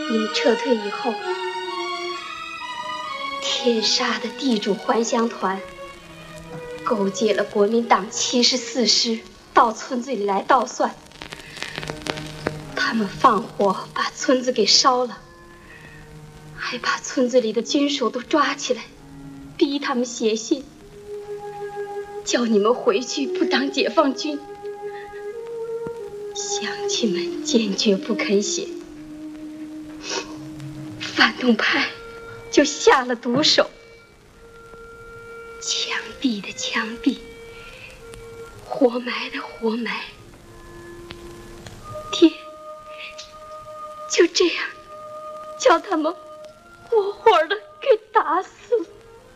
你们撤退以后，天杀的地主还乡团勾结了国民党74师到村子里来捣蒜，他们放火把村子给烧了，还把村子里的军属都抓起来，逼他们写信，叫你们回去不当解放军。乡亲们坚决不肯写，反动派就下了毒手，枪毙的枪毙，活埋的活埋，爹就这样叫他们活活的给打死了。